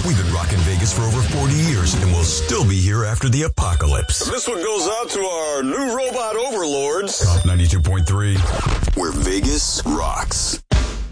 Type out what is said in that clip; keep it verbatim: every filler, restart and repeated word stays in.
We've been rocking Vegas for over forty years, and we'll still be here after the apocalypse. This one goes out to our new robot overlords. Top ninety-two point three, where Vegas rocks.